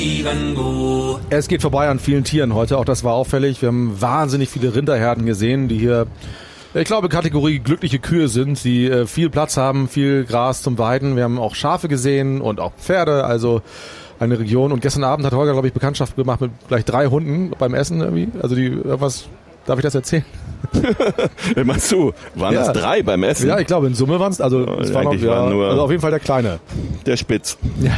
Es geht vorbei an vielen Tieren heute, auch das war auffällig. Wir haben wahnsinnig viele Rinderherden gesehen, die hier, ich glaube, Kategorie glückliche Kühe sind, die viel Platz haben, viel Gras zum Weiden. Wir haben auch Schafe gesehen und auch Pferde, also eine Region. Und gestern Abend hat Holger, glaube ich, Bekanntschaft gemacht mit gleich 3 Hunden beim Essen irgendwie. Also die irgendwas, darf ich das erzählen? Meinst du, waren das 3 beim Essen? Ja, ich glaube, in Summe waren es, also es war noch, also auf jeden Fall der Kleine. Der Spitz. Ja.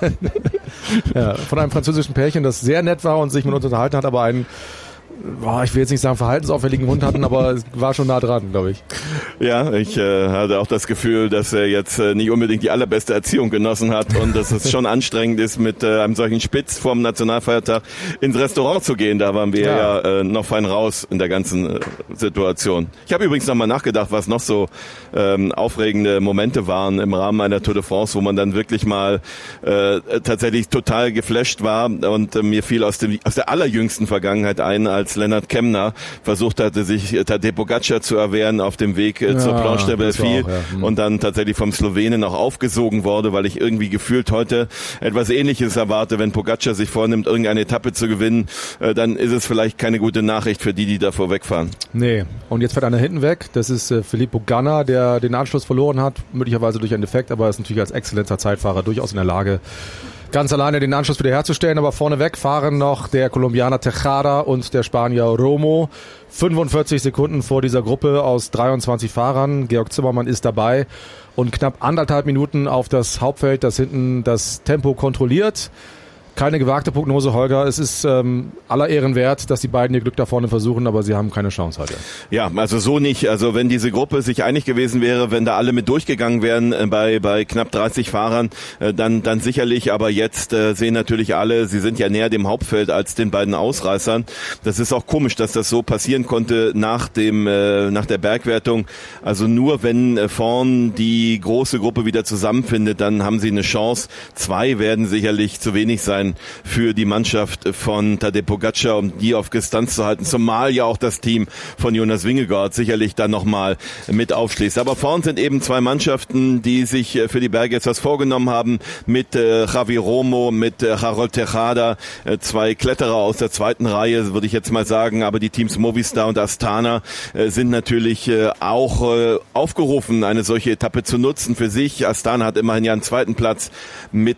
Ja, von einem französischen Pärchen, das sehr nett war und sich mit uns unterhalten hat, aber einen, ich will jetzt nicht sagen verhaltensauffälligen Hund hatten, aber es war schon nah dran, glaube ich. Ja, ich hatte auch das Gefühl, dass er jetzt nicht unbedingt die allerbeste Erziehung genossen hat und dass es schon anstrengend ist, mit einem solchen Spitz vorm Nationalfeiertag ins Restaurant zu gehen. Da waren wir ja noch fein raus in der ganzen Situation. Ich habe übrigens nochmal nachgedacht, was noch so aufregende Momente waren im Rahmen einer Tour de France, wo man dann wirklich mal tatsächlich total geflasht war, und mir fiel aus der allerjüngsten Vergangenheit ein, als Lennart Kemner versucht hatte, sich Tadej Pogačar zu erwehren auf dem Weg zur Planche de Belleville und dann tatsächlich vom Slowenen auch aufgesogen wurde, weil ich irgendwie gefühlt heute etwas Ähnliches erwarte. Wenn Pogačar sich vornimmt, irgendeine Etappe zu gewinnen, dann ist es vielleicht keine gute Nachricht für die da vorwegfahren. Nee, und jetzt fährt einer hinten weg. Das ist Filippo Ganna, der den Anschluss verloren hat, möglicherweise durch einen Defekt, aber ist natürlich als exzellenter Zeitfahrer durchaus in der Lage, ganz alleine den Anschluss wieder herzustellen, aber vorneweg fahren noch der Kolumbianer Tejada und der Spanier Romo. 45 Sekunden vor dieser Gruppe aus 23 Fahrern. Georg Zimmermann ist dabei und knapp 1,5 Minuten auf das Hauptfeld, das hinten das Tempo kontrolliert. Keine gewagte Prognose, Holger. Es ist aller Ehren wert, dass die beiden ihr Glück da vorne versuchen, aber sie haben keine Chance heute. Ja, also so nicht. Also wenn diese Gruppe sich einig gewesen wäre, wenn da alle mit durchgegangen wären bei knapp 30 Fahrern, dann sicherlich. Aber jetzt sehen natürlich alle, sie sind ja näher dem Hauptfeld als den beiden Ausreißern. Das ist auch komisch, dass das so passieren konnte nach der Bergwertung. Also nur wenn vorn die große Gruppe wieder zusammenfindet, dann haben sie eine Chance. 2 werden sicherlich zu wenig sein für die Mannschaft von Tadej Pogačar, um die auf Distanz zu halten, zumal ja auch das Team von Jonas Vingegaard sicherlich dann nochmal mit aufschließt. Aber vorn sind eben 2 Mannschaften, die sich für die Berge jetzt was vorgenommen haben, mit Javi Romo, mit Harold Tejada, 2 Kletterer aus der zweiten Reihe, würde ich jetzt mal sagen, aber die Teams Movistar und Astana sind natürlich auch aufgerufen, eine solche Etappe zu nutzen für sich. Astana hat immerhin ja einen 2. Platz mit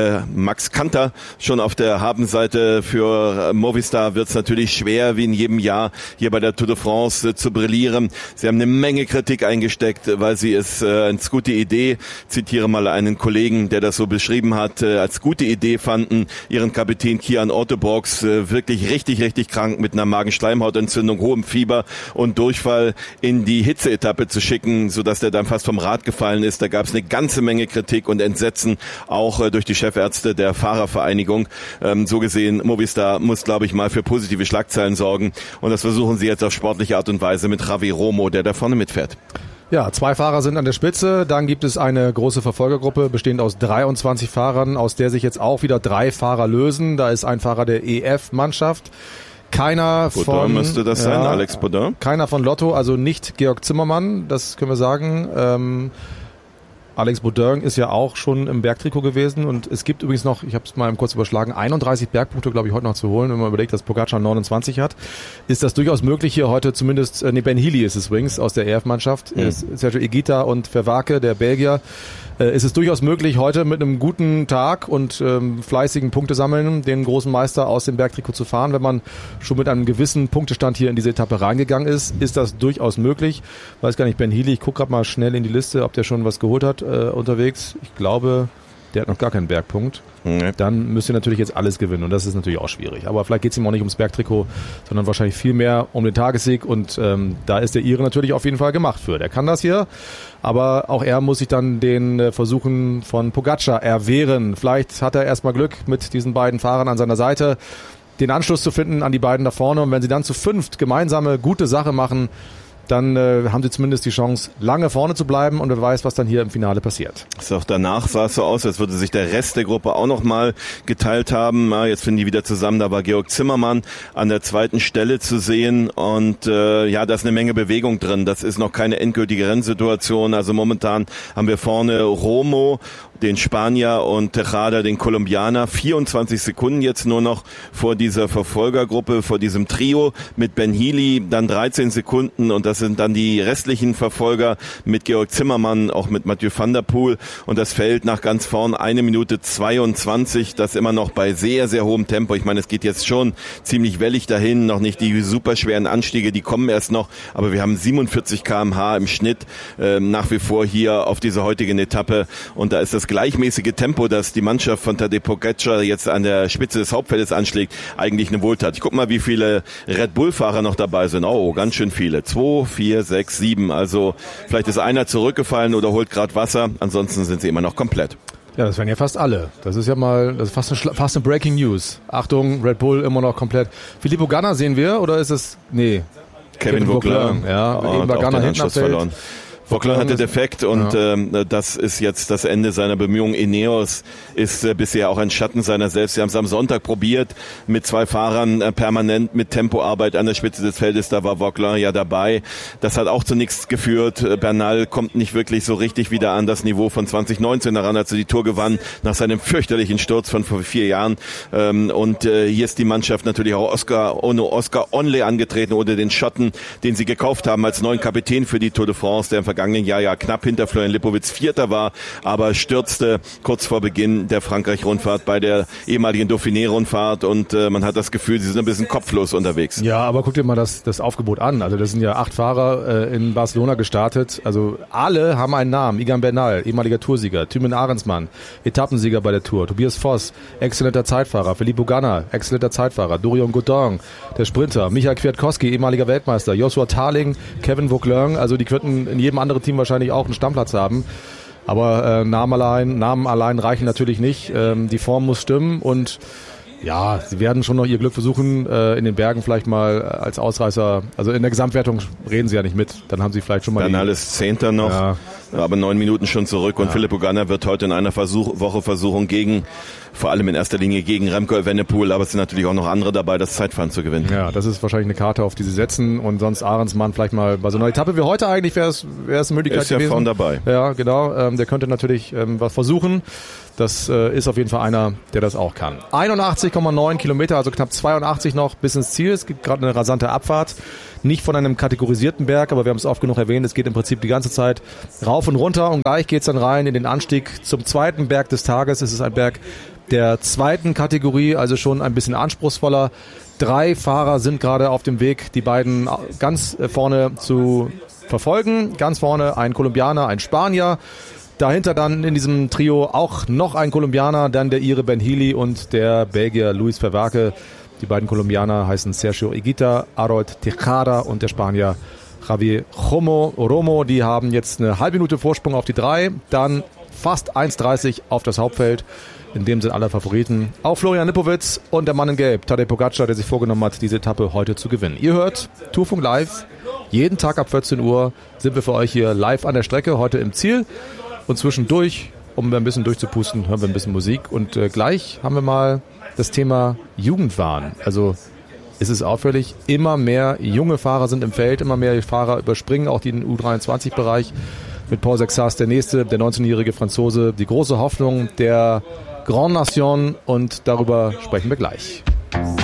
Max Kanter schon auf der Habenseite. Für Movistar wird es natürlich schwer, wie in jedem Jahr hier bei der Tour de France zu brillieren. Sie haben eine Menge Kritik eingesteckt, weil sie es als gute Idee, zitiere mal einen Kollegen, der das so beschrieben hat, als gute Idee fanden, ihren Kapitän Kian Orteborgs wirklich richtig, richtig krank mit einer Magenschleimhautentzündung, hohem Fieber und Durchfall in die Hitzeetappe zu schicken, sodass der dann fast vom Rad gefallen ist. Da gab es eine ganze Menge Kritik und Entsetzen, auch durch die Chefärzte der Fahrervereinigung. So gesehen, Movistar muss, glaube ich, mal für positive Schlagzeilen sorgen. Und das versuchen sie jetzt auf sportliche Art und Weise mit Javi Romo, der da vorne mitfährt. Ja, 2 Fahrer sind an der Spitze. Dann gibt es eine große Verfolgergruppe, bestehend aus 23 Fahrern, aus der sich jetzt auch wieder 3 Fahrer lösen. Da ist ein Fahrer der EF-Mannschaft. Keiner Baudin müsste das sein, Alex Baudin. Keiner von Lotto, also nicht Georg Zimmermann, das können wir sagen. Alex Baudin ist ja auch schon im Bergtrikot gewesen und es gibt übrigens noch, ich habe es mal kurz überschlagen, 31 Bergpunkte, glaube ich, heute noch zu holen. Wenn man überlegt, dass Pogačar 29 hat, ist das durchaus möglich hier heute zumindest, Ben Healy ist es übrigens aus der EF-Mannschaft, Sergio Higuita und Vervaeke, der Belgier, ist es durchaus möglich, heute mit einem guten Tag und fleißigen Punktesammeln den großen Meister aus dem Bergtrikot zu fahren. Wenn man schon mit einem gewissen Punktestand hier in diese Etappe reingegangen ist, ist das durchaus möglich. Weiß gar nicht, Ben Healy, ich gucke gerade mal schnell in die Liste, ob der schon was geholt hat unterwegs. Ich glaube, der hat noch gar keinen Bergpunkt. Nee. Dann müsst ihr natürlich jetzt alles gewinnen und das ist natürlich auch schwierig. Aber vielleicht geht es ihm auch nicht ums Bergtrikot, sondern wahrscheinlich viel mehr um den Tagessieg und da ist der Ire natürlich auf jeden Fall gemacht für. Der kann das hier, aber auch er muss sich dann den Versuchen von Pogačar erwehren. Vielleicht hat er erstmal Glück mit diesen beiden Fahrern an seiner Seite, den Anschluss zu finden an die beiden da vorne und wenn sie dann zu 5 gemeinsame gute Sache machen, dann haben sie zumindest die Chance, lange vorne zu bleiben und wer weiß, was dann hier im Finale passiert. Auch danach sah es so aus, als würde sich der Rest der Gruppe auch nochmal geteilt haben. Jetzt finden die wieder zusammen, da war Georg Zimmermann an der 2. Stelle zu sehen und da ist eine Menge Bewegung drin. Das ist noch keine endgültige Rennsituation. Also momentan haben wir vorne Romo den Spanier und Tejada, den Kolumbianer. 24 Sekunden jetzt nur noch vor dieser Verfolgergruppe, vor diesem Trio mit Ben Healy, dann 13 Sekunden und das sind dann die restlichen Verfolger mit Georg Zimmermann, auch mit Mathieu van der Poel und das Feld nach ganz vorn 1 Minute 22, das immer noch bei sehr, sehr hohem Tempo. Ich meine, es geht jetzt schon ziemlich wellig dahin, noch nicht die superschweren Anstiege, die kommen erst noch, aber wir haben 47 km/h im Schnitt nach wie vor hier auf dieser heutigen Etappe und da ist das gleichmäßige Tempo, das die Mannschaft von Tadej Pogačar jetzt an der Spitze des Hauptfeldes anschlägt, eigentlich eine Wohltat. Ich guck mal, wie viele Red Bull-Fahrer noch dabei sind. Oh, ganz schön viele. 2, 4, 6, 7. Also vielleicht ist einer zurückgefallen oder holt gerade Wasser. Ansonsten sind sie immer noch komplett. Ja, das wären ja fast alle. Das ist ja mal, das ist fast eine Breaking News. Achtung, Red Bull immer noch komplett. Filippo Ganna sehen wir oder ist es, nee. Kevin Vauquelin. Ja, eben war Ganna hinten verloren. Vauquelin hatte Defekt und das ist jetzt das Ende seiner Bemühungen. Ineos ist bisher auch ein Schatten seiner selbst. Sie haben es am Sonntag probiert mit 2 Fahrern permanent mit Tempoarbeit an der Spitze des Feldes. Da war Vauquelin ja dabei. Das hat auch zu nichts geführt. Bernal kommt nicht wirklich so richtig wieder an das Niveau von 2019 daran, als er die Tour gewann, nach seinem fürchterlichen Sturz von vor 4 Jahren. Und hier ist die Mannschaft natürlich auch Oscar Onley angetreten oder den Schotten, den sie gekauft haben als neuen Kapitän für die Tour de France, der im vergangenen Jahr ja knapp hinter Florian Lipowitz Vierter war, aber stürzte kurz vor Beginn der Frankreich-Rundfahrt bei der ehemaligen Dauphiné-Rundfahrt und man hat das Gefühl, sie sind ein bisschen kopflos unterwegs. Ja, aber guck dir mal das Aufgebot an. Also das sind ja 8 Fahrer in Barcelona gestartet. Also alle haben einen Namen. Egan Bernal, ehemaliger Toursieger. Thymen Ahrensmann, Etappensieger bei der Tour. Tobias Voss, exzellenter Zeitfahrer. Filippo Ganna, exzellenter Zeitfahrer. Dorian Godin, der Sprinter. Michael Kwiatkowski, ehemaliger Weltmeister. Joshua Tarling, Kevin Vauquelin. Also die könnten in jedem andere Team wahrscheinlich auch einen Stammplatz haben. Aber Namen allein reichen natürlich nicht. Die Form muss stimmen und ja, sie werden schon noch ihr Glück versuchen, in den Bergen vielleicht mal als Ausreißer, also in der Gesamtwertung reden sie ja nicht mit, dann haben sie vielleicht schon mal... Bernal ist 10. noch, ja. Aber 9 Minuten schon zurück und Filippo Ganna wird heute in einer Woche versuchen vor allem in erster Linie gegen Remco Evenepoel, aber es sind natürlich auch noch andere dabei, das Zeitfahren zu gewinnen. Ja, das ist wahrscheinlich eine Karte, auf die sie setzen und sonst Ahrensmann vielleicht mal bei so einer Etappe wie heute eigentlich wäre es eine Möglichkeit gewesen. Ist ja vorne dabei. Ja, genau, der könnte natürlich was versuchen. Das ist auf jeden Fall einer, der das auch kann. 81,9 Kilometer, also knapp 82 noch bis ins Ziel. Es gibt gerade eine rasante Abfahrt. Nicht von einem kategorisierten Berg, aber wir haben es oft genug erwähnt, es geht im Prinzip die ganze Zeit rauf und runter und gleich geht es dann rein in den Anstieg zum zweiten Berg des Tages. Es ist ein Berg der zweiten Kategorie, also schon ein bisschen anspruchsvoller. 3 Fahrer sind gerade auf dem Weg, die beiden ganz vorne zu verfolgen. Ganz vorne ein Kolumbianer, ein Spanier. Dahinter dann in diesem Trio auch noch ein Kolumbianer, dann der Ire Ben Healy und der Belgier Luis Verwake. Die beiden Kolumbianer heißen Sergio Higuita, Harold Tejada und der Spanier Javier Romo. Die haben jetzt eine halbe Minute Vorsprung auf die 3, dann fast 1,30 auf das Hauptfeld. In dem sind alle Favoriten. Auch Florian Lipowitz und der Mann in Gelb, Tadej Pogačar, der sich vorgenommen hat, diese Etappe heute zu gewinnen. Ihr hört Tourfunk live. Jeden Tag ab 14 Uhr sind wir für euch hier live an der Strecke, heute im Ziel. Und zwischendurch, um ein bisschen durchzupusten, hören wir ein bisschen Musik. Und gleich haben wir mal das Thema Jugendwahn. Also ist es auffällig, immer mehr junge Fahrer sind im Feld, immer mehr Fahrer überspringen auch den U23-Bereich. Mit Paul Sexas der nächste, der 19-jährige Franzose, die große Hoffnung der Grand Nation und darüber sprechen wir gleich.